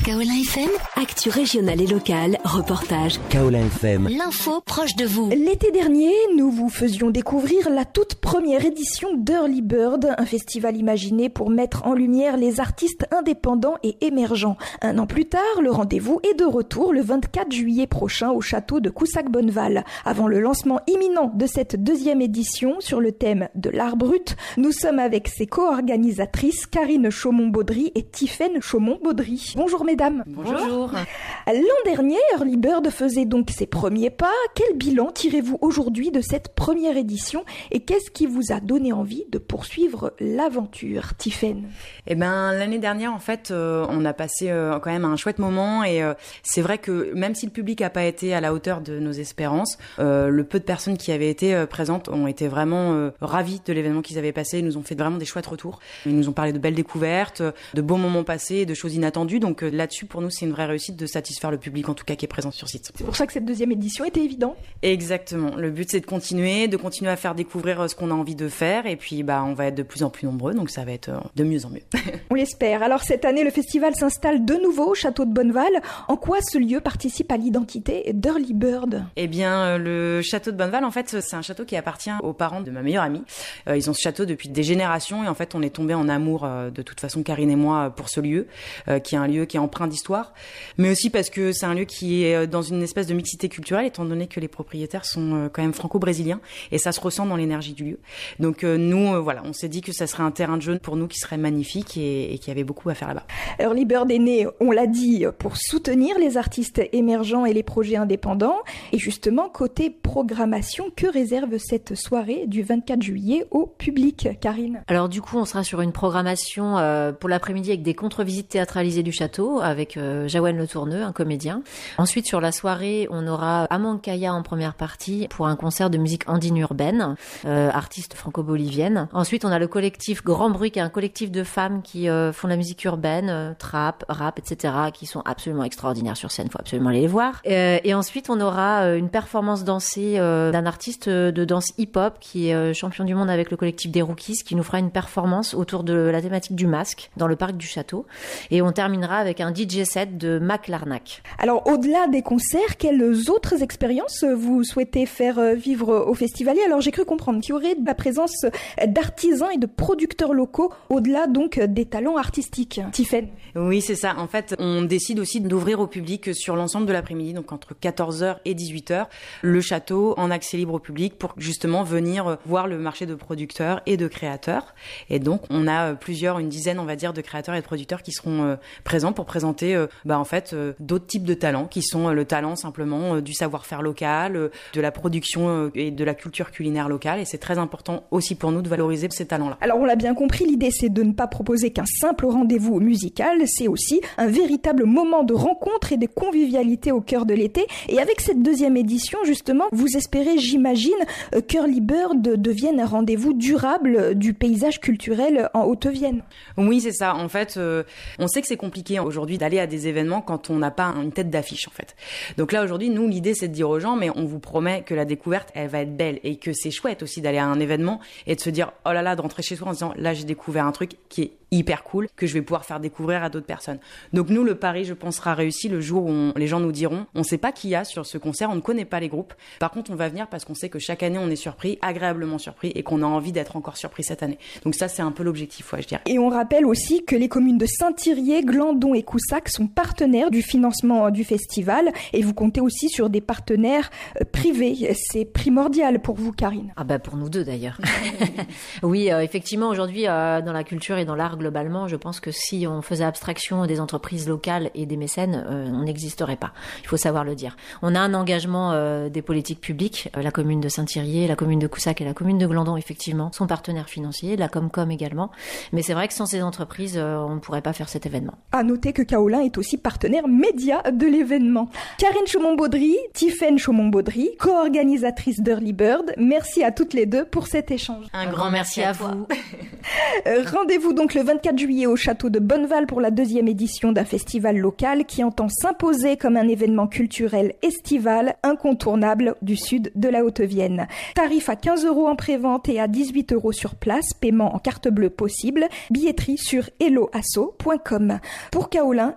Kaolin FM, actu régionale et locale, reportage. Kaolin FM, L'info proche de vous. L'été dernier, nous vous faisions découvrir la toute première édition d'Early Bird, un festival imaginé pour mettre en lumière les artistes indépendants et émergents. Un an plus tard, le rendez-vous est de retour le 24 juillet prochain au château de Coussac-Bonneval. Avant le lancement imminent de cette deuxième édition sur le thème de l'art brut, nous sommes avec ses co-organisatrices Karine Chaumont-Baudry et Tiffaine Chaumont-Baudry. Bonjour mesdames. Bonjour. L'an dernier, Early Bird faisait donc ses premiers pas. Quel bilan tirez-vous aujourd'hui de cette première édition et qu'est-ce qui vous a donné envie de poursuivre l'aventure, Tiffaine? L'année dernière, en fait, on a passé quand même un chouette moment et c'est vrai que même si le public n'a pas été à la hauteur de nos espérances, le peu de personnes qui avaient été présentes ont été vraiment ravis de l'événement qu'ils avaient passé. Ils nous ont fait vraiment des chouettes retours. Ils nous ont parlé de belles découvertes, de beaux moments passés, de choses inattendues. Donc là-dessus, pour nous, c'est une vraie réussite de satisfaire le public, en tout cas, qui est présent sur site. C'est pour ça que cette deuxième édition était évidente. Exactement. Le but, c'est de continuer à faire découvrir ce qu'on a envie de faire. Et puis, on va être de plus en plus nombreux. Donc, ça va être de mieux en mieux. On l'espère. Alors, cette année, le festival s'installe de nouveau au château de Bonneval. En quoi ce lieu participe à l'identité d'Early Bird? Le château de Bonneval, en fait, c'est un château qui appartient aux parents de ma meilleure amie. Ils ont ce château depuis des générations. Et en fait, on est tombés en amour, de toute façon, Karine et moi, pour ce lieu, qui est un lieu qui est empreint d'histoire. Mais aussi parce que c'est un lieu qui est dans une espèce de mixité culturelle, étant donné que les propriétaires sont quand même franco-brésiliens. Et ça se ressent dans l'énergie du lieu. Donc, on s'est dit que ça serait un terrain de jeu pour nous qui serait magnifique et qui avait beaucoup à faire là-bas. Early Bird est né, on l'a dit, pour soutenir les artistes émergents et les projets indépendants. Et justement, côté programmation, que réserve cette soirée du 24 juillet au public, Karine? Alors du coup, on sera sur une programmation pour l'après-midi avec des contre-visites théâtralisées du château, avec Jawen Le Tourneux, un comédien. Ensuite, sur la soirée, on aura Amankaya en première partie pour un concert de musique andine urbaine, artiste franco-bolivienne. Ensuite, on a le collectif Grand Bruit, qui est un collectif de femmes qui font de la musique urbaine, trap, rap, etc., qui sont absolument extraordinaires sur scène. Faut absolument aller les voir. Et ensuite, on aura une performance dansée d'un artiste de danse hip-hop qui est champion du monde avec le collectif des Rookies, qui nous fera une performance autour de la thématique du masque dans le parc du château. Et on terminera avec un DJ set de Mac Larnac. Alors, au-delà des concerts, quelles autres expériences vous souhaitez faire vivre aux festivaliers? Alors, j'ai cru comprendre qu'il y aurait de la présence d'artisans et de producteurs locaux, au-delà donc des talents artistiques. Tiffaine? Oui, c'est ça. En fait, on décide aussi d'ouvrir au public sur l'ensemble de l'après-midi, donc entre 14h et 18h, le château en accès libre au public pour justement venir voir le marché de producteurs et de créateurs. Et donc, on a une dizaine, on va dire, de créateurs et de producteurs qui seront présents pour présenter d'autres types de talents, qui sont le talent simplement du savoir-faire local, de la production et de la culture culinaire locale. Et c'est très important aussi pour nous de valoriser ces talents-là. Alors, on l'a bien compris, l'idée, c'est de ne pas proposer qu'un simple rendez-vous musical. C'est aussi un véritable moment de rencontre et de convivialité au cœur de l'été. Et avec cette deuxième édition, justement, vous espérez, j'imagine, qu'Early Bird devienne un rendez-vous durable du paysage culturel en Haute-Vienne. Oui, c'est ça. En fait, on sait que c'est compliqué aujourd'hui d'aller à des événements quand on n'a pas une tête d'affiche, en fait. Donc là, aujourd'hui, nous, l'idée, c'est de dire aux gens, mais on vous promet que la découverte, elle va être belle et que c'est chouette aussi d'aller à un événement et de se dire, oh là là, de rentrer chez soi en disant, là, j'ai découvert un truc qui est hyper cool, que je vais pouvoir faire découvrir à d'autres personnes. Donc nous, le pari, je pense, sera réussi le jour où les gens nous diront, on sait pas qui y a sur ce concert, on ne connaît pas les groupes. Par contre, on va venir parce qu'on sait que chaque année, on est surpris, agréablement surpris, et qu'on a envie d'être encore surpris cette année. Donc ça, c'est un peu l'objectif, je dirais. Et on rappelle aussi que les communes de Saint-Thirier, Glandon et Coussac sont partenaires du financement du festival, et vous comptez aussi sur des partenaires privés. C'est primordial pour vous, Karine. Pour nous deux d'ailleurs. Oui, effectivement, aujourd'hui, dans la culture et dans l'art globalement, je pense que si on faisait abstraction des entreprises locales et des mécènes, on n'existerait pas. Il faut savoir le dire. On a un engagement des politiques publiques. La commune de Saint-Thirier, la commune de Coussac et la commune de Glandon, effectivement, sont partenaires financiers. La Comcom également. Mais c'est vrai que sans ces entreprises, on ne pourrait pas faire cet événement. À noter que Kaolin est aussi partenaire média de l'événement. Karine Chaumont-Baudry, Tiffaine Chaumont-Baudry, co-organisatrice d'Early Bird. Merci à toutes les deux pour cet échange. Un grand merci à vous. Rendez-vous donc le 24 juillet au château de Bonneval pour la deuxième édition d'un festival local qui entend s'imposer comme un événement culturel estival incontournable du sud de la Haute-Vienne. Tarif à 15 € en prévente et à 18 € sur place, paiement en carte bleue possible, billetterie sur helloasso.com. Pour Kaolin